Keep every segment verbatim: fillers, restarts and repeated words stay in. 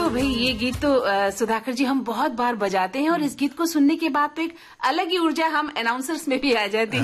तो भाई ये गीत तो आ, सुधाकर जी हम बहुत बार बजाते हैं और इस गीत को सुनने के बाद तो एक अलग ही ऊर्जा हम अनाउंसर्स में भी आ जाती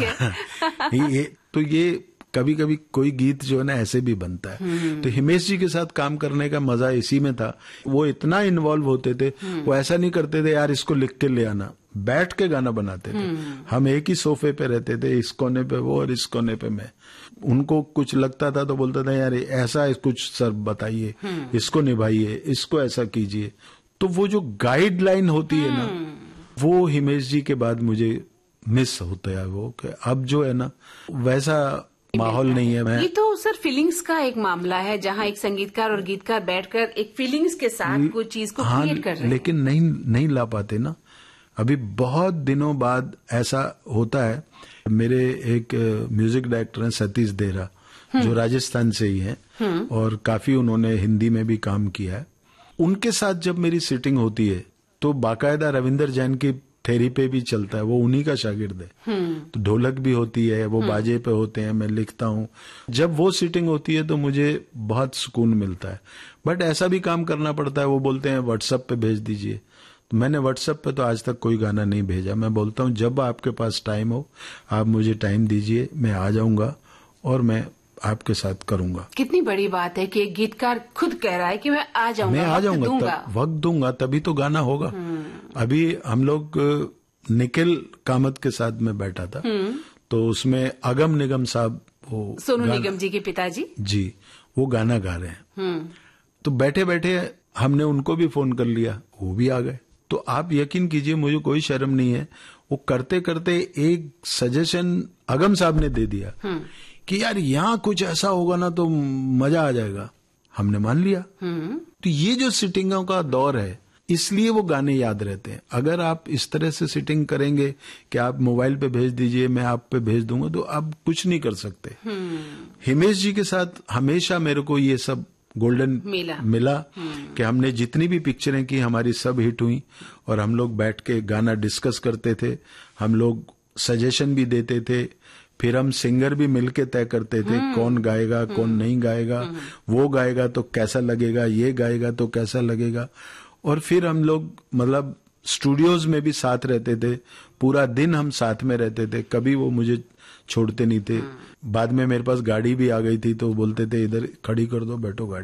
है। ये तो ये कभी कभी कोई गीत जो है ना ऐसे भी बनता है। तो हिमेश जी के साथ काम करने का मजा इसी में था। वो इतना इन्वॉल्व होते थे, वो ऐसा नहीं करते थे यार इसको लिख के ले आना, बैठ के गाना बनाते थे। हम एक ही सोफे पे रहते थे, इस कोने पे वो और इस कोने पे मैं। उनको कुछ लगता था तो बोलता था यार ऐसा कुछ सर बताइए, इसको निभाइए, इसको ऐसा कीजिए। तो वो जो गाइडलाइन होती है ना, वो हिमेश जी के बाद मुझे मिस होता है। वो कि अब जो है ना वैसा माहौल नहीं है। मैं ये तो सर फीलिंग्स का एक मामला है, जहाँ एक संगीतकार और गीतकार बैठकर एक फीलिंग्स के साथ कोई चीज को हाँ, क्रिएट कर रहे हैं। लेकिन नहीं नहीं ला पाते ना। अभी बहुत दिनों बाद ऐसा होता है। मेरे एक म्यूजिक डायरेक्टर हैं सतीश देरा, जो राजस्थान से ही हैं और काफी उन्होंने हिंदी में भी काम किया है। उनके साथ जब मेरी सिटिंग होती है तो बाकायदा रविंदर जैन की थेरी पे भी चलता है, वो उन्हीं का शागिर्द है। तो ढोलक भी होती है, वो बाजे पे होते हैं, मैं लिखता हूँ। जब वो सिटिंग होती है तो मुझे बहुत सुकून मिलता है। बट ऐसा भी काम करना पड़ता है। वो बोलते हैं व्हाट्सएप पे भेज दीजिए, तो मैंने व्हाट्सएप पे तो आज तक कोई गाना नहीं भेजा। मैं बोलता हूँ जब आपके पास टाइम हो आप मुझे टाइम दीजिए, मैं आ जाऊंगा और मैं आपके साथ करूंगा। कितनी बड़ी बात है कि एक गीतकार खुद कह रहा है कि मैं आ जाऊंगा, मैं आ जाऊंगा, दूंगा। वक्त दूंगा तभी तो गाना होगा। अभी हम लोग निखिल कामत के साथ में बैठा था, तो उसमें अगम निगम साहब, वो सोनू निगम जी के पिताजी जी, वो गाना गा रहे हैं। तो बैठे बैठे हमने उनको भी फोन कर लिया, वो भी आ गए। तो आप यकीन कीजिए मुझे कोई शर्म नहीं है। वो करते करते एक सजेशन अगम साहब ने दे दिया कि यार यहाँ कुछ ऐसा होगा ना तो मजा आ जाएगा। हमने मान लिया। तो ये जो सिटिंगों का दौर है, इसलिए वो गाने याद रहते हैं। अगर आप इस तरह से सिटिंग करेंगे कि आप मोबाइल पे भेज दीजिए, मैं आप पे भेज दूंगा, तो आप कुछ नहीं कर सकते। हिमेश जी के साथ हमेशा मेरे को ये सब गोल्डन मिला, मिला कि हमने जितनी भी पिक्चरें की हमारी सब हिट हुई और हम लोग बैठ के गाना डिस्कस करते थे, हम लोग सजेशन भी देते थे, फिर हम सिंगर भी मिलके तय करते थे कौन गाएगा कौन नहीं गाएगा, वो गाएगा तो कैसा लगेगा, ये गाएगा तो कैसा लगेगा। और फिर हम लोग मतलब स्टूडियोज में भी साथ रहते थे, पूरा दिन हम साथ में रहते थे, कभी वो मुझे छोड़ते नहीं थे। बाद में मेरे पास गाड़ी भी आ गई थी तो बोलते थे इधर खड़ी कर दो, बैठो गाड़ी।